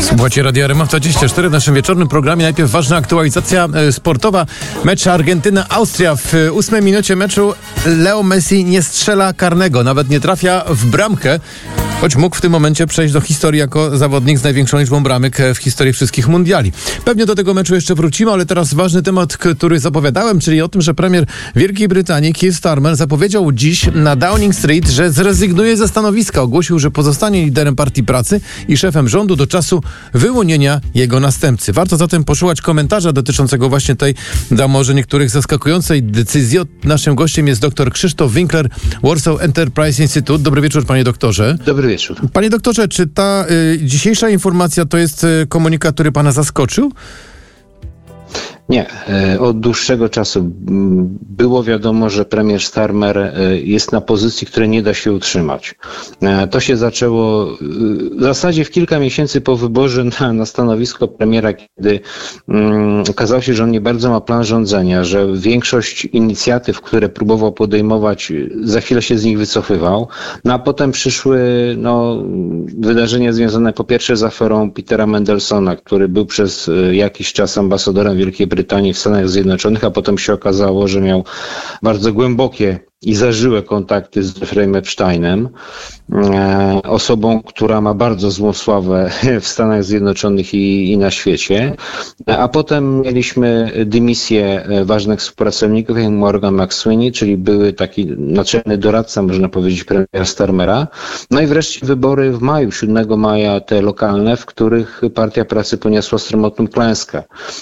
Słuchajcie Radia RMF24 w naszym wieczornym programie. Najpierw ważna aktualizacja sportowa. Mecz Argentyna-Austria. W 8 minucie meczu Leo Messi nie strzela karnego. Nawet nie trafia w bramkę. Choć mógł w tym momencie przejść do historii jako zawodnik z największą liczbą bramek w historii wszystkich mundiali. Pewnie do tego meczu jeszcze wrócimy, ale teraz ważny temat, który zapowiadałem, czyli o tym, że premier Wielkiej Brytanii Keir Starmer zapowiedział dziś na Downing Street, że zrezygnuje ze stanowiska. Ogłosił, że pozostanie liderem Partii Pracy i szefem rządu do czasu wyłonienia jego następcy. Warto zatem posłuchać komentarza dotyczącego właśnie tej, może niektórych zaskakującej decyzji. Naszym gościem jest dr Krzysztof Winkler, Warsaw Enterprise Institute. Dobry wieczór, panie doktorze. Dobry wieczór. Panie doktorze, czy ta dzisiejsza informacja to jest komunikat, który pana zaskoczył? Nie. Od dłuższego czasu było wiadomo, że premier Starmer jest na pozycji, której nie da się utrzymać. To się zaczęło w zasadzie w kilka miesięcy po wyborze na stanowisko premiera, kiedy okazało się, że on nie bardzo ma plan rządzenia, że większość inicjatyw, które próbował podejmować, za chwilę się z nich wycofywał. No a potem przyszły wydarzenia związane po pierwsze z aferą Petera Mandelsona, który był przez jakiś czas ambasadorem Wielkiej Brytanii w Stanach Zjednoczonych, a potem się okazało, że miał bardzo głębokie i zażyłe kontakty z Jeffreyem Epsteinem, osobą, która ma bardzo złą sławę w Stanach Zjednoczonych i na świecie. A potem mieliśmy dymisję ważnych współpracowników, jak Morgan McSweeney, czyli były taki naczelny doradca, można powiedzieć, premiera Starmera. No i wreszcie wybory w maju, 7 maja, te lokalne, w których Partia Pracy poniosła sromotną klęskę.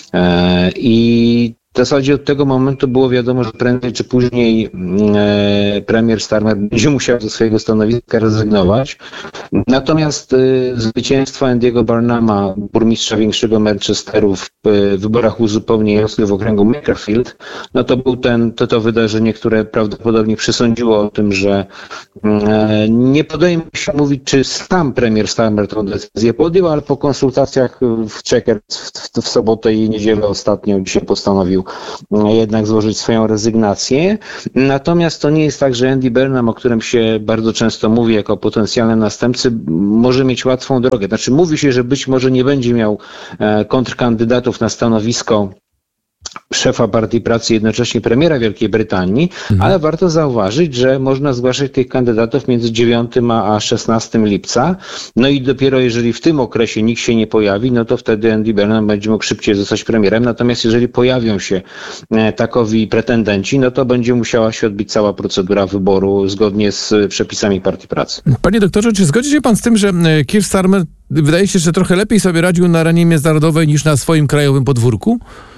I w zasadzie od tego momentu było wiadomo, że prędzej czy później premier Starmer będzie musiał ze swojego stanowiska rezygnować. Natomiast zwycięstwo Andy'ego Burnhama, burmistrza większego Manchesteru w wyborach uzupełniających w okręgu Makerfield, no to był to wydarzenie, które prawdopodobnie przesądziło o tym, że nie podejmie się mówić, czy sam premier Starmer tę decyzję podjął, ale po konsultacjach w Chequers w sobotę i niedzielę ostatnio dzisiaj postanowił jednak złożyć swoją rezygnację. Natomiast to nie jest tak, że Andy Burnham, o którym się bardzo często mówi jako potencjalnym następcy, może mieć łatwą drogę. Znaczy mówi się, że być może nie będzie miał kontrkandydatów na stanowisko szefa Partii Pracy, jednocześnie premiera Wielkiej Brytanii, ale warto zauważyć, że można zgłaszać tych kandydatów między 9 a 16 lipca. No i dopiero jeżeli w tym okresie nikt się nie pojawi, no to wtedy Andy Burnham będzie mógł szybciej zostać premierem. Natomiast jeżeli pojawią się takowi pretendenci, no to będzie musiała się odbyć cała procedura wyboru zgodnie z przepisami Partii Pracy. Panie doktorze, czy zgodzi się pan z tym, że Keir Starmer wydaje się, że trochę lepiej sobie radził na arenie międzynarodowej niż na swoim krajowym podwórku?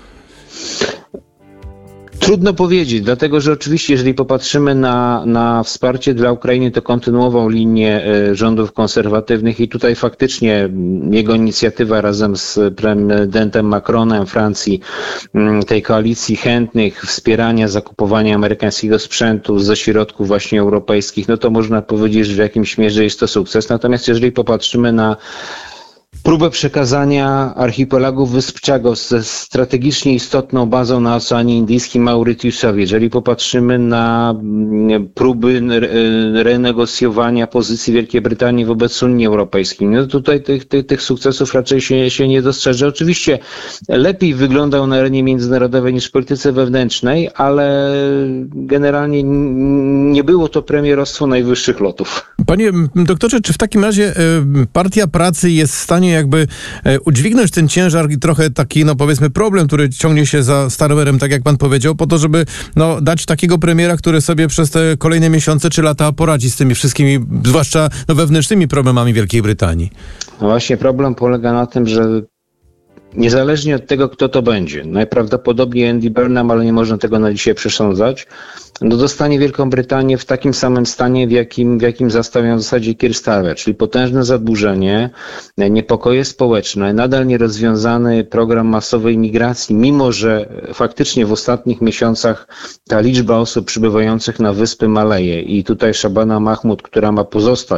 Trudno powiedzieć, dlatego że oczywiście jeżeli popatrzymy na wsparcie dla Ukrainy, to kontynuował linię rządów konserwatywnych i tutaj faktycznie jego inicjatywa razem z prezydentem Macronem Francji, tej koalicji chętnych wspierania, zakupowania amerykańskiego sprzętu ze środków właśnie europejskich, no to można powiedzieć, że w jakimś mierze jest to sukces. Natomiast jeżeli popatrzymy na próbę przekazania archipelagu Wysp Chagos ze strategicznie istotną bazą na Oceanie Indyjskim Mauritiusowi, jeżeli popatrzymy na próby renegocjowania pozycji Wielkiej Brytanii wobec Unii Europejskiej, no tutaj tych sukcesów raczej się nie dostrzeże. Oczywiście lepiej wyglądał na arenie międzynarodowej niż w polityce wewnętrznej, ale generalnie nie było to premierostwo najwyższych lotów. Panie doktorze, czy w takim razie Partia Pracy jest w stanie jakby udźwignąć ten ciężar i trochę taki, powiedzmy, problem, który ciągnie się za Starmerem, tak jak pan powiedział, po to, żeby dać takiego premiera, który sobie przez te kolejne miesiące czy lata poradzi z tymi wszystkimi, zwłaszcza wewnętrznymi problemami Wielkiej Brytanii? No właśnie, problem polega na tym, że niezależnie od tego, kto to będzie, najprawdopodobniej Andy Burnham, ale nie można tego na dzisiaj przesądzać, dostanie Wielką Brytanię w takim samym stanie, w jakim zastał ją w zasadzie Keir Starmer, czyli potężne zadłużenie, niepokoje społeczne, nadal nierozwiązany program masowej migracji, mimo że faktycznie w ostatnich miesiącach ta liczba osób przybywających na wyspy maleje i tutaj Shabana Mahmood, która ma pozostać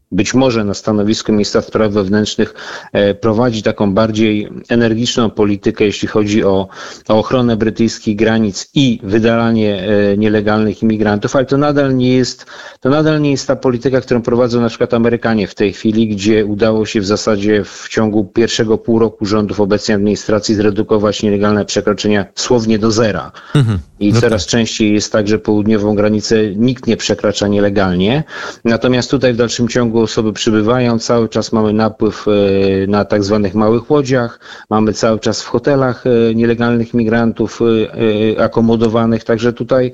być może na stanowisku ministra spraw wewnętrznych prowadzi taką bardziej energiczną politykę, jeśli chodzi o ochronę brytyjskich granic i wydalanie nielegalnych imigrantów, ale to nadal nie jest ta polityka, którą prowadzą na przykład Amerykanie w tej chwili, gdzie udało się w zasadzie w ciągu pierwszego pół roku rządów obecnej administracji zredukować nielegalne przekroczenia słownie do zera. I coraz częściej jest tak, że południową granicę nikt nie przekracza nielegalnie. Natomiast tutaj w dalszym ciągu osoby przybywają, cały czas mamy napływ na tak zwanych małych łodziach, mamy cały czas w hotelach nielegalnych migrantów akomodowanych, także tutaj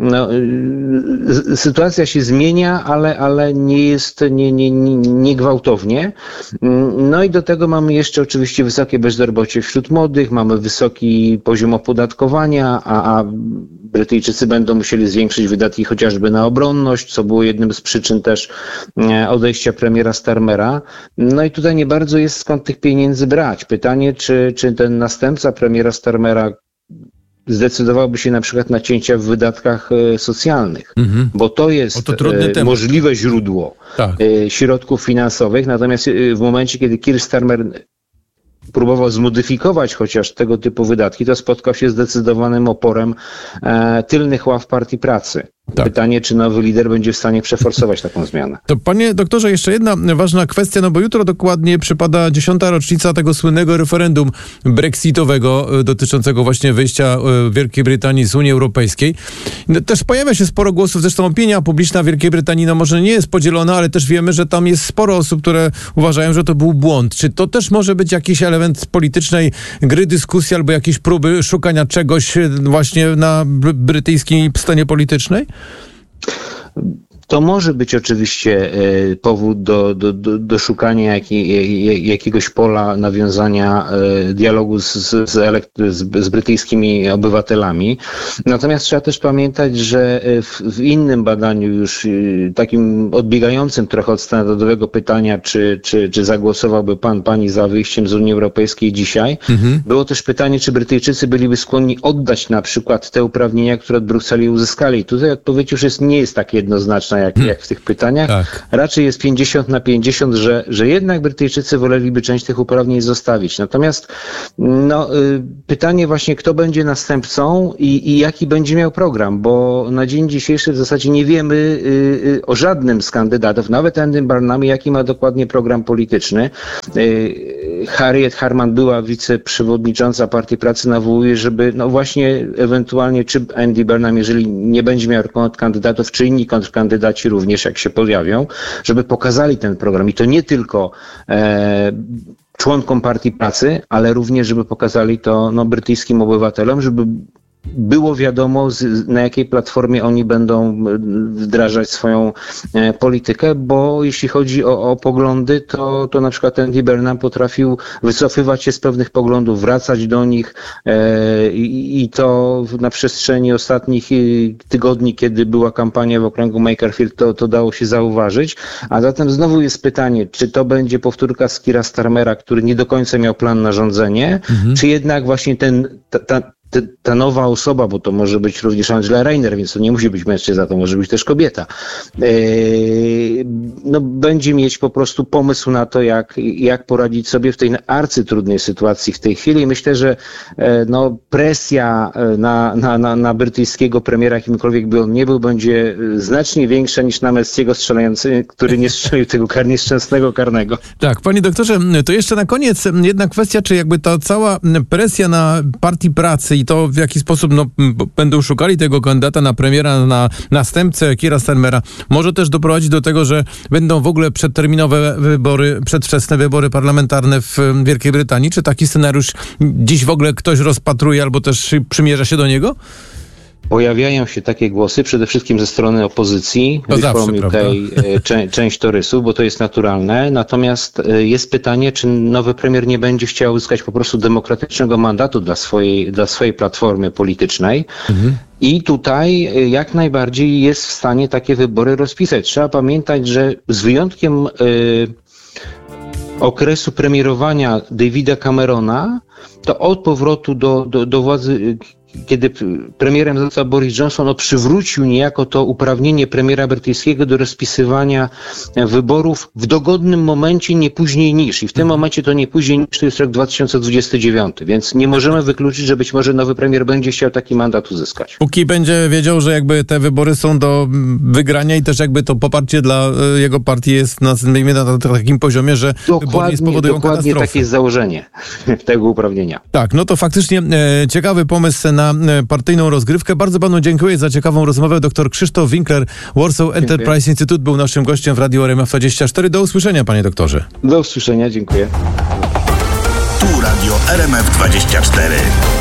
sytuacja się zmienia, ale nie jest nie gwałtownie. No i do tego mamy jeszcze oczywiście wysokie bezrobocie wśród młodych, mamy wysoki poziom opodatkowania, a Brytyjczycy będą musieli zwiększyć wydatki chociażby na obronność, co było jednym z przyczyn też odejścia premiera Starmera. No i tutaj nie bardzo jest skąd tych pieniędzy brać. Pytanie, czy ten następca premiera Starmera zdecydowałby się na przykład na cięcia w wydatkach socjalnych, bo to jest możliwe źródło środków finansowych. Natomiast w momencie, kiedy Keir Starmer próbował zmodyfikować chociaż tego typu wydatki, to spotkał się z zdecydowanym oporem tylnych ław Partii Pracy. Tak. Pytanie, czy nowy lider będzie w stanie przeforsować taką zmianę. To panie doktorze, jeszcze jedna ważna kwestia, no bo jutro dokładnie przypada 10. rocznica tego słynnego referendum brexitowego dotyczącego właśnie wyjścia Wielkiej Brytanii z Unii Europejskiej. No, też pojawia się sporo głosów, zresztą opinia publiczna Wielkiej Brytanii no może nie jest podzielona, ale też wiemy, że tam jest sporo osób, które uważają, że to był błąd. Czy to też może być jakiś element politycznej gry, dyskusji albo jakiejś próby szukania czegoś właśnie na brytyjskiej scenie politycznej? To może być oczywiście powód do szukania jakiegoś pola nawiązania dialogu z brytyjskimi obywatelami. Natomiast trzeba też pamiętać, że w innym badaniu już takim odbiegającym trochę od standardowego pytania, czy zagłosowałby pani za wyjściem z Unii Europejskiej dzisiaj, było też pytanie, czy Brytyjczycy byliby skłonni oddać na przykład te uprawnienia, które od Brukseli uzyskali. I tutaj odpowiedź już nie jest tak jednoznaczna, jak w tych pytaniach. Tak. Raczej jest 50-50, że jednak Brytyjczycy woleliby część tych uprawnień zostawić. Natomiast pytanie właśnie, kto będzie następcą i jaki będzie miał program, bo na dzień dzisiejszy w zasadzie nie wiemy o żadnym z kandydatów, nawet Andy Burnham, jaki ma dokładnie program polityczny. Harriet Harman, była wiceprzewodnicząca Partii Pracy, nawołuje, żeby właśnie ewentualnie czy Andy Burnham, jeżeli nie będzie miał kontrkandydatów, czy inni kontrkandydaci również, jak się pojawią, żeby pokazali ten program. I to nie tylko członkom Partii Pracy, ale również, żeby pokazali to brytyjskim obywatelom, żeby było wiadomo, na jakiej platformie oni będą wdrażać swoją politykę, bo jeśli chodzi o poglądy, to na przykład Andy Burnham potrafił wycofywać się z pewnych poglądów, wracać do nich i to na przestrzeni ostatnich tygodni, kiedy była kampania w okręgu Makerfield, to dało się zauważyć. A zatem znowu jest pytanie, czy to będzie powtórka z Keira Starmera, który nie do końca miał plan na rządzenie, czy jednak właśnie ta nowa osoba, bo to może być również Angela Rayner, więc to nie musi być mężczyzna, to może być też kobieta, będzie mieć po prostu pomysł na to, jak poradzić sobie w tej arcytrudnej sytuacji w tej chwili. Myślę, że presja na brytyjskiego premiera, jakimkolwiek by on nie był, będzie znacznie większa niż na Messiego strzelający, który nie strzelił tego nieszczęsnego karnego. Tak, panie doktorze, to jeszcze na koniec jedna kwestia, czy jakby ta cała presja na Partii Pracy i to w jaki sposób będą szukali tego kandydata na premiera, na następcę Keira Starmera, może też doprowadzić do tego, że będą w ogóle przedterminowe wybory, przedwczesne wybory parlamentarne w Wielkiej Brytanii. Czy taki scenariusz dziś w ogóle ktoś rozpatruje albo też przymierza się do niego? Pojawiają się takie głosy, przede wszystkim ze strony opozycji, Reform UK, część torysów, bo to jest naturalne. Natomiast jest pytanie, czy nowy premier nie będzie chciał uzyskać po prostu demokratycznego mandatu dla swojej platformy politycznej. I tutaj jak najbardziej jest w stanie takie wybory rozpisać. Trzeba pamiętać, że z wyjątkiem okresu premierowania Davida Camerona, to od powrotu do władzy kiedy premierem został Boris Johnson, przywrócił niejako to uprawnienie premiera brytyjskiego do rozpisywania wyborów w dogodnym momencie, nie później niż. I w tym momencie to nie później niż to jest rok 2029, więc nie możemy wykluczyć, że być może nowy premier będzie chciał taki mandat uzyskać. Póki będzie wiedział, że jakby te wybory są do wygrania i też jakby to poparcie dla jego partii jest na takim poziomie, że wybory nie spowodują dokładnie katastrofy. takie jest założenie tego uprawnienia. Tak, no to faktycznie ciekawy pomysł na partyjną rozgrywkę. Bardzo panu dziękuję za ciekawą rozmowę. Dr Krzysztof Winkler, Warsaw Enterprise Institute był naszym gościem w Radiu RMF24. Do usłyszenia, panie doktorze. Do usłyszenia, dziękuję. Tu Radio RMF24.